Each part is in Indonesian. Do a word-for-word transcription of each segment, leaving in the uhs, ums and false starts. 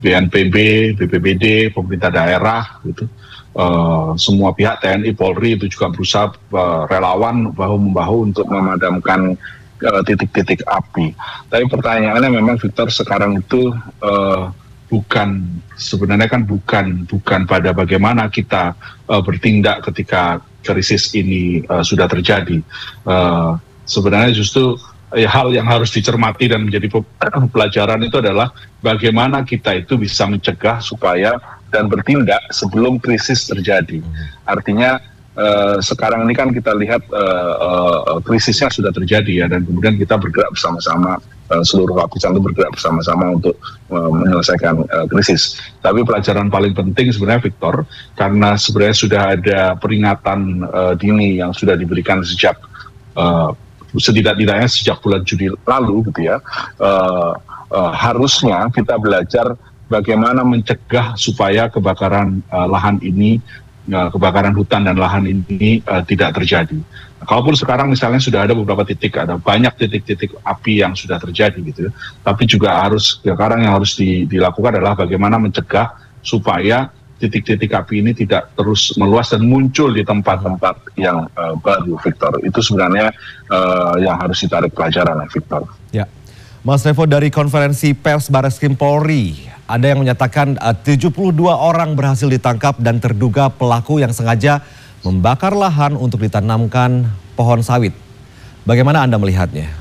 B N P B, B P B D, pemerintah daerah, gitu. Uh, semua pihak T N I, Polri itu juga berusaha uh, relawan bahu-membahu untuk memadamkan uh, titik-titik api. Tapi pertanyaannya memang Victor sekarang itu uh, bukan sebenarnya kan bukan bukan pada bagaimana kita uh, bertindak ketika krisis ini uh, sudah terjadi. Uh, sebenarnya justru ya, hal yang harus dicermati dan menjadi pelajaran itu adalah bagaimana kita itu bisa mencegah supaya dan bertindak sebelum krisis terjadi. Artinya uh, sekarang ini kan kita lihat uh, uh, krisisnya sudah terjadi ya, dan kemudian kita bergerak bersama-sama, uh, seluruh lapisan itu bergerak bersama-sama untuk uh, menyelesaikan uh, krisis. Tapi pelajaran paling penting sebenarnya Victor, karena sebenarnya sudah ada peringatan uh, dini yang sudah diberikan sejak uh, setidak-tidaknya sejak bulan Juni lalu gitu ya, uh, uh, harusnya kita belajar bagaimana mencegah supaya kebakaran uh, lahan ini, uh, kebakaran hutan dan lahan ini uh, tidak terjadi. Nah, kalaupun sekarang misalnya sudah ada beberapa titik, ada banyak titik-titik api yang sudah terjadi gitu ya, tapi juga harus sekarang yang harus di, dilakukan adalah bagaimana mencegah supaya titik-titik api ini tidak terus meluas dan muncul di tempat-tempat yang uh, baru, Victor. Itu sebenarnya uh, yang harus ditarik pelajaran, Victor. Ya, Mas Revo, dari konferensi pers Barreskrim Polri, ada yang menyatakan uh, tujuh puluh dua orang berhasil ditangkap dan terduga pelaku yang sengaja membakar lahan untuk ditanamkan pohon sawit. Bagaimana Anda melihatnya?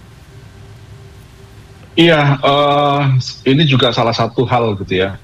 Iya, uh, ini juga salah satu hal gitu ya.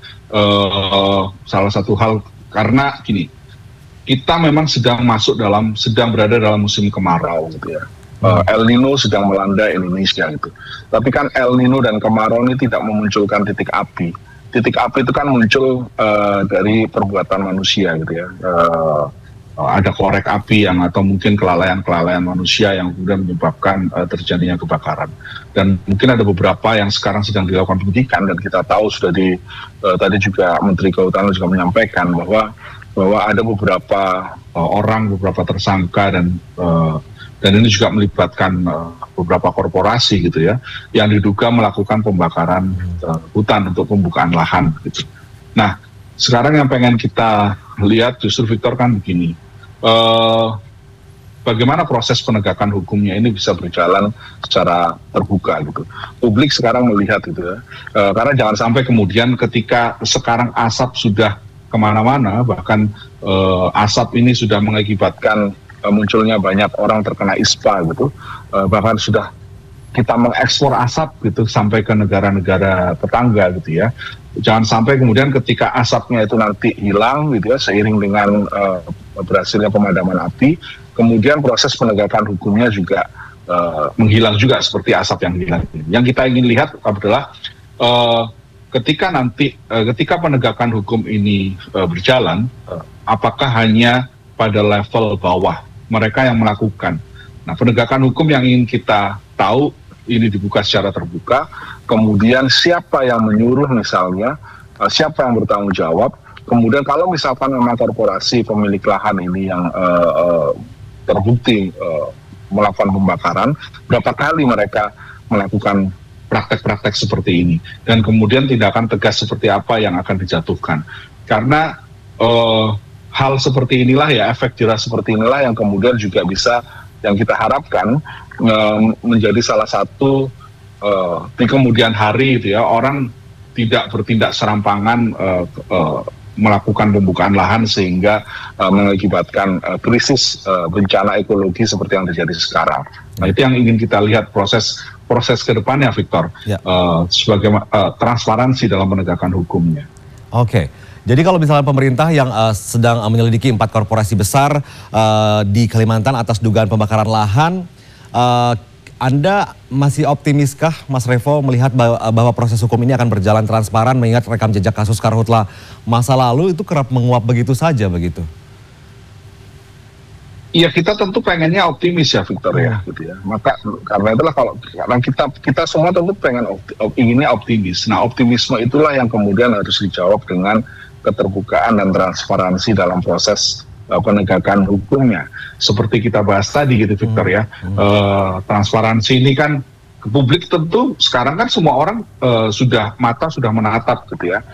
Uh, salah satu hal karena gini, kita memang sedang masuk dalam, sedang berada dalam musim kemarau gitu ya. Uh, El Nino sedang melanda Indonesia gitu. Tapi kan El Nino dan kemarau ini tidak memunculkan titik api. Titik api itu kan muncul uh, dari perbuatan manusia gitu ya. Uh, ada korek api yang atau mungkin kelalaian-kelalaian manusia yang kemudian menyebabkan uh, terjadinya kebakaran. Dan mungkin ada beberapa yang sekarang sedang dilakukan penyidikan, dan kita tahu sudah di uh, tadi juga Menteri Kehutanan juga menyampaikan bahwa bahwa ada beberapa uh, orang, beberapa tersangka dan uh, dan ini juga melibatkan uh, beberapa korporasi gitu ya, yang diduga melakukan pembakaran uh, hutan untuk pembukaan lahan gitu. Nah, sekarang yang pengen kita lihat justru Victor kan begini, uh, bagaimana proses penegakan hukumnya ini bisa berjalan secara terbuka gitu. Publik sekarang melihat gitu ya, uh, karena jangan sampai kemudian ketika sekarang asap sudah kemana-mana, bahkan uh, asap ini sudah mengakibatkan munculnya banyak orang terkena ispa gitu, uh, bahkan sudah kita mengekspor asap gitu sampai ke negara-negara tetangga gitu ya. Jangan sampai kemudian ketika asapnya itu nanti hilang gitu ya, seiring dengan uh, berhasilnya pemadaman api, kemudian proses penegakan hukumnya juga uh, menghilang juga seperti asap yang hilang. Yang kita ingin lihat adalah uh, ketika nanti uh, ketika penegakan hukum ini uh, berjalan, uh, apakah hanya pada level bawah mereka yang melakukan. Nah, penegakan hukum yang ingin kita tahu ini dibuka secara terbuka, kemudian siapa yang menyuruh misalnya, uh, siapa yang bertanggung jawab, kemudian kalau misalkan memang korporasi pemilik lahan ini yang uh, uh, terbukti uh, melakukan pembakaran, berapa kali mereka melakukan praktek-praktek seperti ini, dan kemudian tindakan tegas seperti apa yang akan dijatuhkan. Karena uh, hal seperti inilah ya, efek jerah seperti inilah yang kemudian juga bisa, yang kita harapkan um, menjadi salah satu uh, di kemudian hari itu ya, orang tidak bertindak serampangan uh, uh, melakukan pembukaan lahan sehingga uh, mengakibatkan uh, krisis uh, bencana ekologi seperti yang terjadi sekarang. Nah, itu yang ingin kita lihat proses proses ke depannya, Victor, ya. uh, sebagai uh, transparansi dalam penegakan hukumnya. Oke. Jadi kalau misalnya pemerintah yang uh, sedang uh, menyelidiki empat korporasi besar uh, di Kalimantan atas dugaan pembakaran lahan, uh, Anda masih optimiskah, Mas Revo, melihat bahwa, bahwa proses hukum ini akan berjalan transparan, mengingat rekam jejak kasus karhutla masa lalu itu kerap menguap begitu saja begitu? Iya, kita tentu pengennya optimis ya, Victor ya, gitu ya. Maka karena itulah kalau karena kita kita semua tentu pengen opti, op, inginnya optimis. Nah, optimisme itulah yang kemudian harus dijawab dengan keterbukaan dan transparansi dalam proses uh, penegakan hukumnya. Seperti kita bahas tadi gitu, Victor ya. Hmm. Uh, transparansi ini kan publik tentu sekarang kan semua orang uh, sudah mata sudah menatap gitu ya.